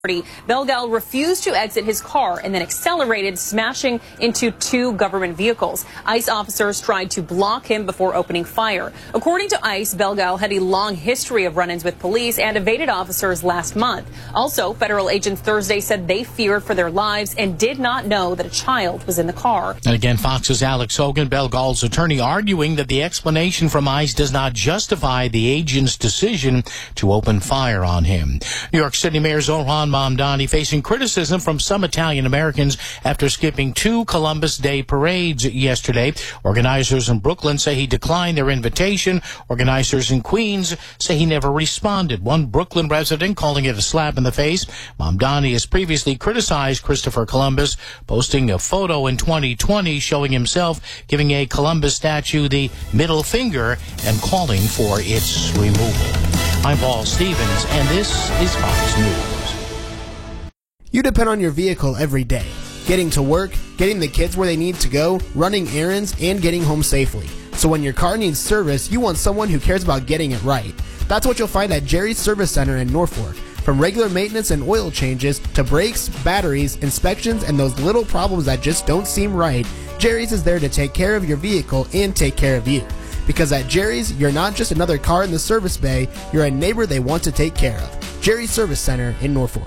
Belgal refused to exit his car and then accelerated, smashing into two government vehicles. ICE officers tried to block him before opening fire. According to ICE, Belgal had a long history of run-ins with police and evaded officers last month. Also, federal agents Thursday said they feared for their lives and did not know that a child was in the car. And again, Fox's Alex Hogan, Belgal's attorney, arguing that the explanation from ICE does not justify the agent's decision to open fire on him. New York City Mayor Zohran Mamdani facing criticism from some Italian Americans after skipping two Columbus Day parades yesterday. Organizers in Brooklyn say he declined their invitation. Organizers in Queens say he never responded. One Brooklyn resident calling it a slap in the face. Mamdani has previously criticized Christopher Columbus, posting a photo in 2020 showing himself giving a Columbus statue the middle finger and calling for its removal. I'm Paul Stevens, and this is Fox News. You depend on your vehicle every day. Getting to work, getting the kids where they need to go, running errands, and getting home safely. So when your car needs service, you want someone who cares about getting it right. That's what you'll find at Jerry's Service Center in Norfolk. From regular maintenance and oil changes to brakes, batteries, inspections, and those little problems that just don't seem right, Jerry's is there to take care of your vehicle and take care of you. Because at Jerry's, you're not just another car in the service bay, you're a neighbor they want to take care of. Jerry's Service Center in Norfolk.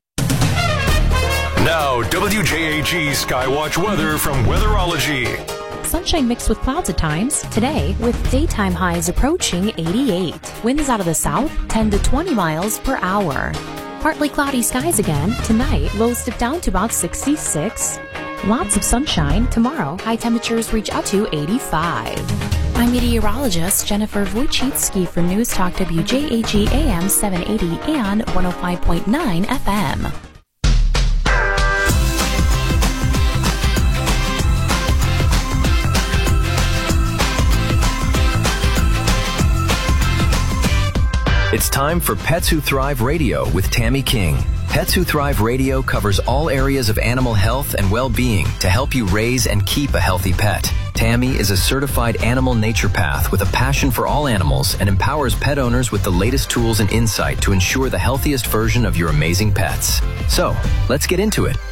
Now, WJAG Skywatch weather from Weatherology. Sunshine mixed with clouds at times. Today, with daytime highs approaching 88. Winds out of the south, 10 to 20 miles per hour. Partly cloudy skies again. Tonight, lows dip down to about 66. Lots of sunshine. Tomorrow, high temperatures reach up to 85. I'm meteorologist Jennifer Wojcicki from News Talk WJAG AM 780 and 105.9 FM. It's time for Pets Who Thrive Radio with Tammy King. Pets Who Thrive Radio covers all areas of animal health and well-being to help you raise and keep a healthy pet. Tammy is a certified animal naturopath with a passion for all animals and empowers pet owners with the latest tools and insight to ensure the healthiest version of your amazing pets. So, let's get into it.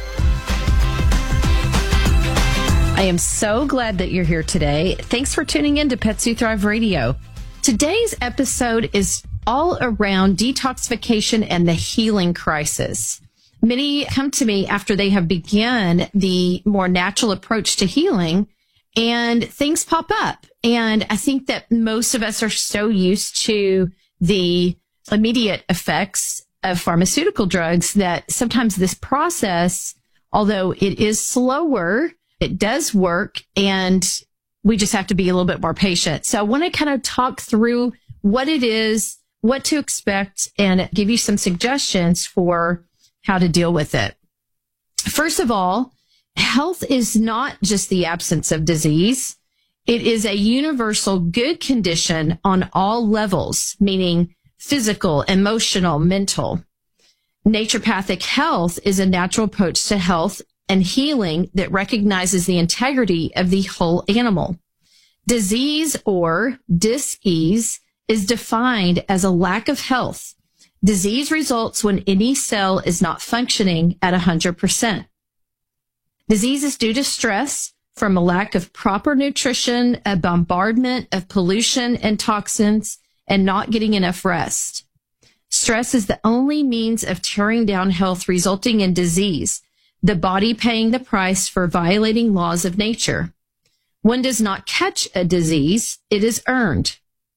I am so glad that you're here today. Thanks for tuning in to Pets Who Thrive Radio. Today's episode is all around detoxification and the healing crisis. Many come to me after they have begun the more natural approach to healing and things pop up. And I think that most of us are so used to the immediate effects of pharmaceutical drugs that sometimes this process, although it is slower, it does work, and we just have to be a little bit more patient. So I want to kind of talk through what it is, what to expect, and give you some suggestions for how to deal with it. First of all, health is not just the absence of disease. It is a universal good condition on all levels, meaning physical, emotional, mental. Naturopathic health is a natural approach to health and healing that recognizes the integrity of the whole animal. Disease or dis-ease is defined as a lack of health. Disease results when any cell is not functioning at 100%. Disease is due to stress from a lack of proper nutrition, a bombardment of pollution and toxins, and not getting enough rest. Stress is the only means of tearing down health, resulting in disease, the body paying the price for violating laws of nature. One does not catch a disease, it is earned.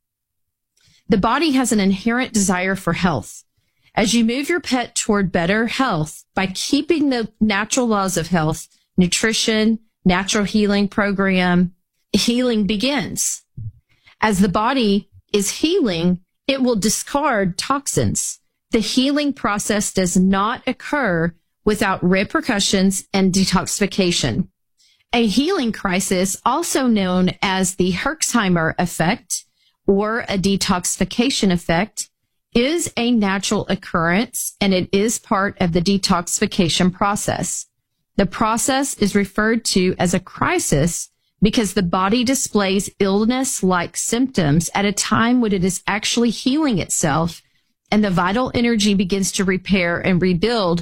The body has an inherent desire for health. As you move your pet toward better health by keeping the natural laws of health, nutrition, natural healing program, healing begins. As the body is healing, it will discard toxins. The healing process does not occur without repercussions and detoxification. A healing crisis, also known as the Herxheimer effect or a detoxification effect, is a natural occurrence, and it is part of the detoxification process. The process is referred to as a crisis because the body displays illness-like symptoms at a time when it is actually healing itself and the vital energy begins to repair and rebuild